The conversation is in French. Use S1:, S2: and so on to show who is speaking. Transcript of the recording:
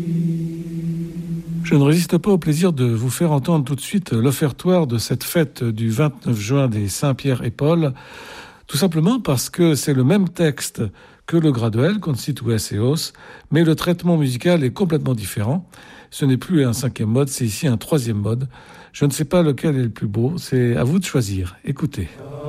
S1: Je ne résiste pas au plaisir de vous faire entendre tout de suite l'offertoire de cette fête du 29 juin des Saint-Pierre et Paul, tout simplement parce que c'est le même texte que le Graduel, Constitues Eos, mais le traitement musical est complètement différent. Ce n'est plus un cinquième mode, c'est ici un troisième mode. Je ne sais pas lequel est le plus beau, c'est à vous de choisir. Écoutez.